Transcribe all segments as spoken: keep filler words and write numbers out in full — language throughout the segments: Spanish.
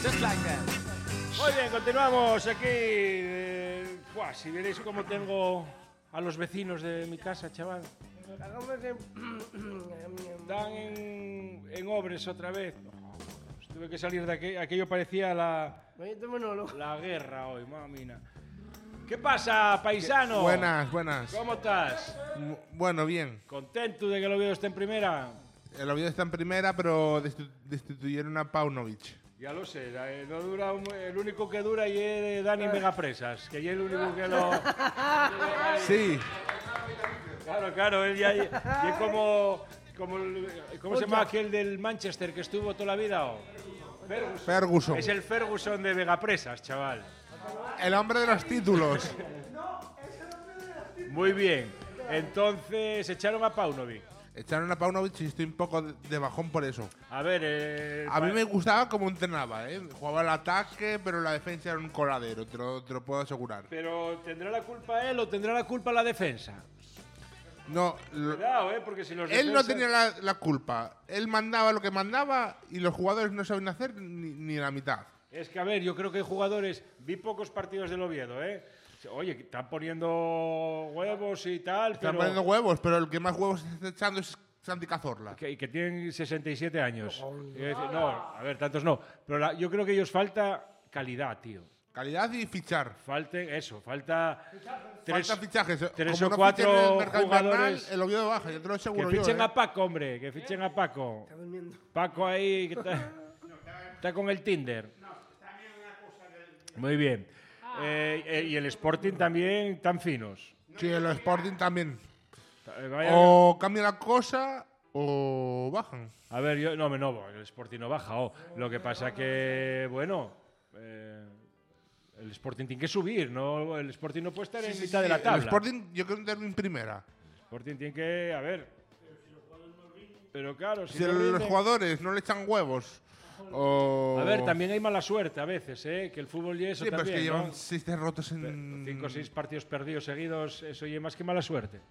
Just like that. Muy bien, continuamos aquí. Eh, buah, si vierais cómo tengo a los vecinos de mi casa, chaval. Están en, en obras otra vez. Pues tuve que salir de aquí. Aquello parecía la, la guerra hoy, mamina. ¿Qué pasa, paisano? Buenas, buenas. ¿Cómo estás? M- Bueno, bien. ¿Contento de que el Oviedo esté en primera? El Oviedo está en primera, pero destu- destituyeron a Paunovic. Ya lo sé, eh, no dura un- el único que dura y es Dani Megapresas, que ya es el único que lo... Sí, Claro, claro, él ya, ya es como, como el- ¿cómo se llama aquel del Manchester que estuvo toda la vida? Oh? Ferguson. Ferguson. Es el Ferguson de Vegapresas, chaval. El hombre de los títulos. Muy bien. Entonces echaron a Paunovic. Echaron a Paunovic y estoy un poco de de bajón por eso. A ver, eh, A mí me gustaba cómo entrenaba, ¿eh? Jugaba al ataque, pero la defensa era un coladero, te lo, te lo puedo asegurar. Pero ¿tendrá la culpa él o tendrá la culpa la defensa? No, lo- Cuidado, ¿eh? Porque si los él no defensas- tenía la, la culpa. Él mandaba lo que mandaba y los jugadores no saben hacer ni, ni la mitad. Es que, a ver, yo creo que hay jugadores... Vi pocos partidos del Oviedo, ¿eh? Oye, que están poniendo huevos y tal, Están pero... poniendo huevos, pero el que más huevos está echando es Santi Cazorla. Que, y que tienen sesenta y siete años. Y decir, no, a ver, tantos no. Pero la- yo creo que ellos falta calidad, tío. Calidad y fichar. Falten eso, falta tres, Falta fichajes. tres Como o no cuatro fichen en el mercado jugadores invernal, el Oviedo baja, yo te lo que aseguro yo. fichen ¿eh? a Paco, hombre, que fichen a Paco. Paco ahí que está, está con el Tinder. Muy bien. Eh, eh, y el Sporting también tan finos. Sí, el Sporting también. Eh, vaya- O cambia la cosa o bajan. A ver, yo no me no, el Sporting no baja. Oh. Lo que pasa que, bueno, eh, el Sporting tiene que subir, ¿no? El Sporting no puede estar en Sí, mitad sí, de la el tabla. Sporting yo creo que en primera. El Sporting tiene que, a ver. Pero claro, si, Si no los rinden- jugadores no le echan huevos o... A ver, también hay mala suerte a veces, ¿eh? Que el fútbol y eso Sí, pero es también, que llevan ¿no? seis derrotas en... Cinco o seis partidos perdidos seguidos, eso y más que mala suerte.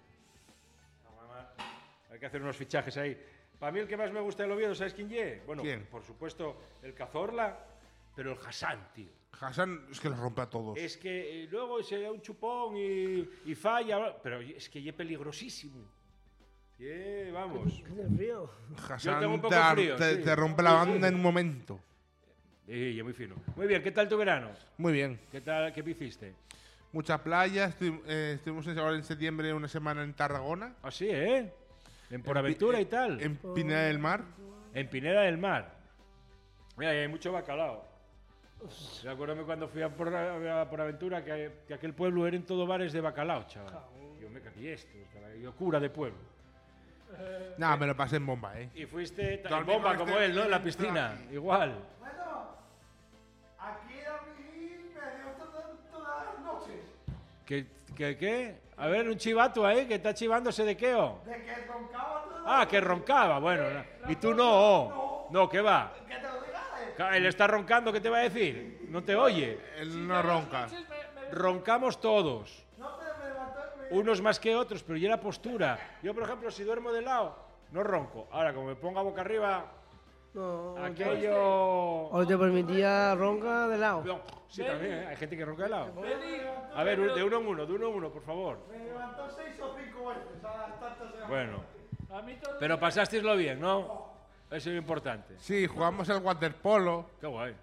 Hay que hacer unos fichajes ahí. Para mí el que más me gusta del Oviedo, ¿sabes quién ye? Bueno, ¿Quién? por supuesto el Cazorla, pero el Hassan, tío. Hassan es que los rompe a todos. Es que eh, luego se da un chupón y, y falla, pero es que ye peligrosísimo. Ye, vamos. ¿Qué del frío? Hassan tengo un poco te, frío, te- sí. te rompe la Sí, banda sí. en un momento. Y ye muy fino. Muy bien, ¿qué tal tu verano? Muy bien. ¿Qué tal, qué hiciste? Mucha playa. estu- eh, estuvimos en- ahora en septiembre una semana en Tarragona. Ah, sí, ¿eh? En Por Aventura y tal. En Pineda del Mar. En Pineda del Mar. Mira, y hay mucho bacalao. Me acuerdo cuando fui a por, a por Aventura que, que aquel pueblo eran todo bares de bacalao, chaval. Yo me cagué esto, yo cura de pueblo. Nada, me lo pasé en bomba, ¿eh? Y fuiste ta- en Dormí bomba con como este- él, ¿no? En la piscina, igual. Bueno, aquí a mí me dio toda- todas las noches. ¿Qué, qué, qué? A ver, un chivato ahí que está chivándose de qué, oh. De que roncaba todo. Ah, que roncaba, bueno. no. Y tú no, oh. No, ¿qué va? Que te lo diga él. Ca- Él está roncando, ¿qué te va a decir? No te oye. Él no ronca. Roncamos todos. No, pero me levantó y me- Unos más que otros, pero ya la postura. Yo, por ejemplo, si duermo de lado, no ronco. Ahora, como me ponga boca arriba, No, aquello... o te permitía ronca de lado. No, sí, también, ¿eh? Hay gente que ronca de lado. A ver, de uno en uno, de uno en uno, por favor. me levantó seis o cinco veces a las tantas de la Bueno. Pero pasasteislo bien, ¿no? Eso es lo importante. Sí, jugamos al waterpolo. Qué guay.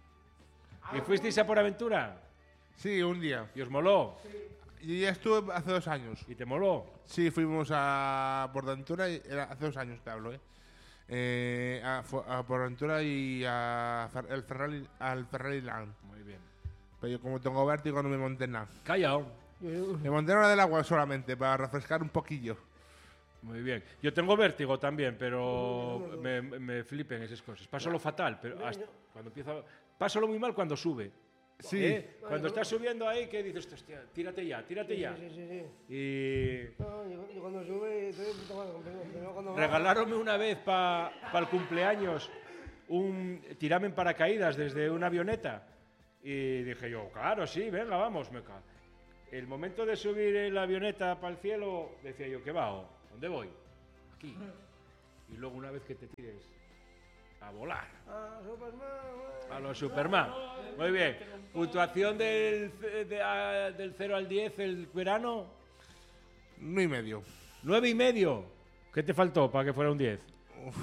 ¿Y fuisteis a por aventura? Sí, un día. ¿Y os moló? Yo ya estuve hace dos años. ¿Y te moló? Sí, fuimos a Portaventura, y- era hace dos años te hablo, ¿eh? Eh, a, fu- a Portaventura y a Fer- el Ferrari, al Ferrari Land. Muy bien. Pero yo como tengo vértigo no me monté en nada. Callao. Me monté en la del agua solamente, para refrescar un poquillo. Muy bien. Yo tengo vértigo también, pero me, me flipen esas cosas. Paso lo fatal, pero hasta cuando empiezo... Paso lo muy mal cuando sube. Sí. ¿Eh? Cuando estás subiendo ahí, que dices, hostia, tírate ya, tírate ya. Sí, sí, sí. Y No, yo, yo cuando sube estoy de puta madre, pero- pero cuando baja- regalaronme una vez para el cumpleaños un tirame en paracaídas desde una avioneta. Y dije yo, claro, sí, venga, vamos, me ca-". El momento de subir en la avioneta para el cielo, decía yo, ¿qué va? ¿Dónde voy? Aquí. Y luego una vez que te tires, A volar. Ah, Superman. A los Superman. Muy bien. Puntuación del, de, a, del cero al diez el verano. nueve y medio. nueve y medio. ¿Qué te faltó para que fuera un diez? Uf.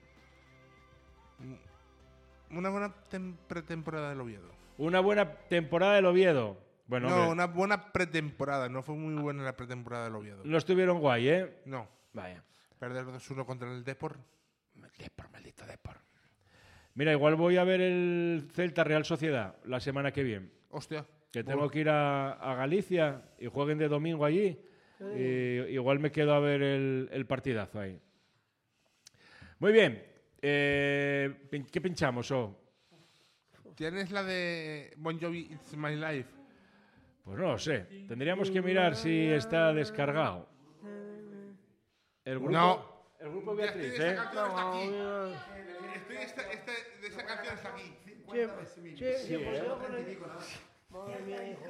Una buena tem- pretemporada del Oviedo. Una buena temporada del Oviedo. Bueno, no, hombre, una buena pretemporada. No fue muy buena la pretemporada del Oviedo. no estuvieron guay, ¿eh? No. Vaya. Perder dos uno contra el Depor. Depor, maldito Depor. Mira, igual voy a ver el Celta Real Sociedad la semana que viene. Hostia. Que tengo que ir a, a Galicia y jueguen de domingo allí. Y igual me quedo a ver el, el partidazo ahí. Muy bien. Eh, pin- ¿Qué pinchamos, oh? ¿Tienes la de Bon Jovi It's My Life? Pues no lo sé. Tendríamos que mirar si está descargado. El grupo, No. El grupo Ya estoy Beatriz, de ¿eh? esa canción hasta aquí. No, Estoy este- este- de esa canción hasta aquí. che, che, che, pues yo con el- Madre mía, hijo.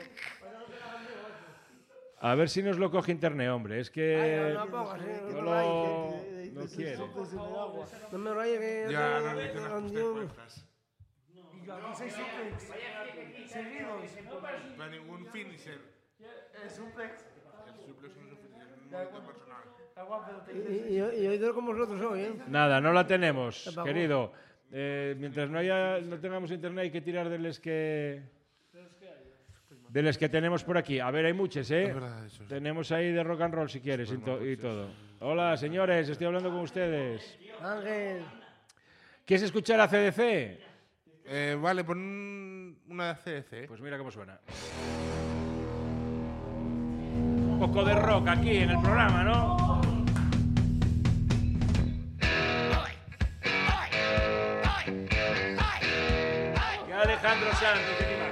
A ver si nos lo coge internet, hombre. Es que Ay, no, no pongas, eh, no no lo- rayes, que- no que- que- quiere. que- que- que- de agua. No me rayes que Ya, no no te- le no, las Dios. cuentas. Y yo aquí seis suplex seguidos. No hay ningún finisher. El suplex. El suplex no es un finisher, es un mérito personal. Está guapo, pero te Y, dices. y, y, y hoy duermo con vosotros hoy, ¿eh? Nada, no la tenemos, Se apagó. querido. Eh, mientras no haya, no tengamos internet hay que tirar de los que de los que tenemos por aquí. A ver, hay muchos, ¿eh? Es verdad, eso sí. Tenemos ahí de rock and roll si quieres y, to- y todo. Hola, señores, estoy hablando con ustedes. Ángel. ¿Quieres escuchar a C D C? Eh, vale, pon un- una de C D C. Pues mira cómo suena. Un poco de rock aquí en el programa, ¿no? Y Alejandro Sanz, que te anima.